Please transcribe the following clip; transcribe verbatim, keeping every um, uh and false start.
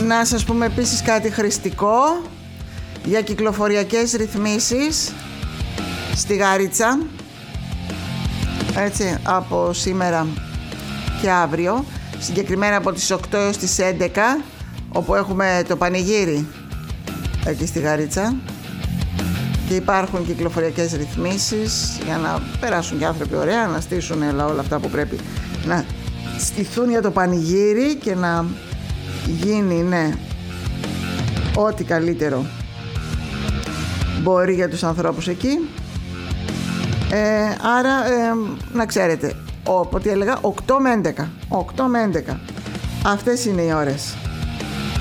Να σας πούμε επίσης κάτι χρηστικό για κυκλοφοριακές ρυθμίσεις στη Γάριτσα, έτσι, από σήμερα και αύριο, συγκεκριμένα από τις οκτώ έως τις έντεκα, όπου έχουμε το πανηγύρι εκεί στη Γάριτσα και υπάρχουν κυκλοφοριακές ρυθμίσεις για να περάσουν και άνθρωποι ωραία, να στήσουν όλα αυτά που πρέπει να στηθούν για το πανηγύρι και να γίνει, ναι, ό,τι καλύτερο μπορεί για τους ανθρώπους εκεί. Ε, άρα ε, να ξέρετε, ό,τι έλεγα, οκτώ με έντεκα, οκτώ με έντεκα αυτές είναι οι ώρες.